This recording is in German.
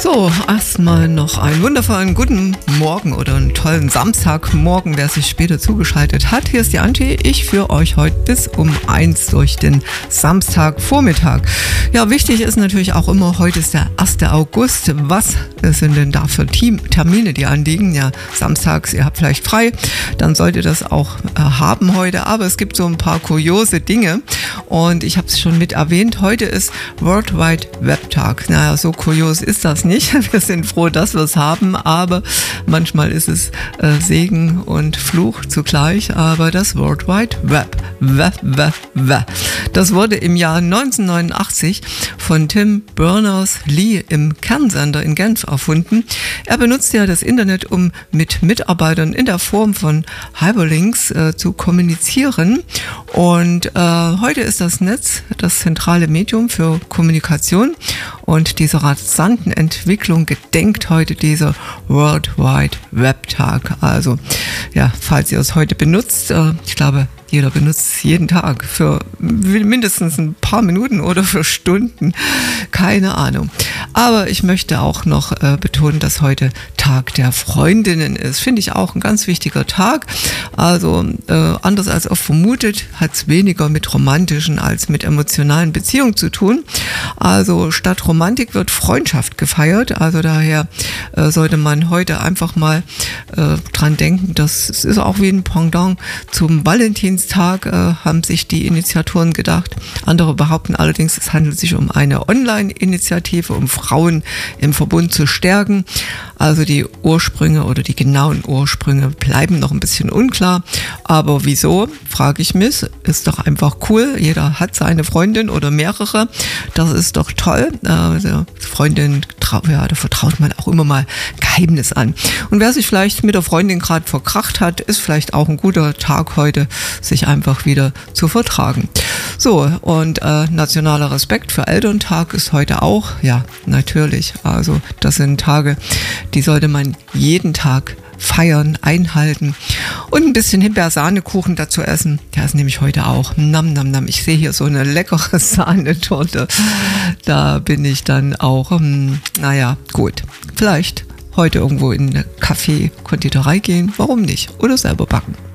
So, erstmal noch einen wundervollen guten Morgen oder einen tollen Samstagmorgen, wer sich später zugeschaltet hat. Hier ist die Antje. Ich führe euch heute bis um 1 durch den Samstagvormittag. Ja, wichtig ist natürlich auch immer, heute ist der 1. August. Was sind denn da für Termine, die anliegen? Ja, samstags, ihr habt vielleicht frei, dann solltet ihr das auch haben heute. Aber es gibt so ein paar kuriose Dinge und ich habe es schon mit erwähnt. Heute ist World Wide Web Tag. Naja, so kurios ist das nicht. Wir sind froh, dass wir es haben, aber manchmal ist es Segen und Fluch zugleich. Aber das World Wide Web, das wurde im Jahr 1989 von Tim Berners-Lee im Kernsender in Genf erfunden. Er benutzte ja das Internet, um mit Mitarbeitern in der Form von Hyperlinks zu kommunizieren. Und heute ist das Netz das zentrale Medium für Kommunikation. Und dieser rasanten Entwicklung gedenkt heute dieser World Wide Web Tag. Also ja, falls ihr es heute benutzt, ich glaube, jeder benutzt es jeden Tag für mindestens ein paar Minuten oder für Stunden. Keine Ahnung. Aber ich möchte auch noch betonen, dass heute Tag der Freundinnen ist. Finde ich auch ein ganz wichtiger Tag. Also anders als oft vermutet, hat es weniger mit romantischen als mit emotionalen Beziehungen zu tun. Also statt Romantik wird Freundschaft gefeiert. Also daher sollte man heute einfach mal dran denken, dass es ist auch wie ein Pendant zum Valentinstag, haben sich die Initiatoren gedacht. Andere behaupten allerdings, es handelt sich um eine Online-Initiative, um Frauen im Verbund zu stärken. Also die Ursprünge oder die genauen Ursprünge bleiben noch ein bisschen unklar. Aber wieso, frage ich mich, ist doch einfach cool. Jeder hat seine Freundin oder mehrere. Das ist doch toll. Der Freundin, da vertraut man auch immer mal Geheimnis an. Und wer sich vielleicht mit der Freundin gerade verkracht hat, ist vielleicht auch ein guter Tag heute, sich einfach wieder zu vertragen. So, und nationaler Respekt für Elterntag ist heute auch, ja, natürlich. Also das sind Tage, die sollte man jeden Tag feiern, einhalten und ein bisschen Himbeersahneekuchen dazu essen. Der ist nämlich heute auch. Nam, nam, nam. Ich sehe hier so eine leckere Sahnetorte. Da bin ich dann auch, naja, gut. Vielleicht heute irgendwo in eine Kaffee-Konditorei gehen. Warum nicht? Oder selber backen.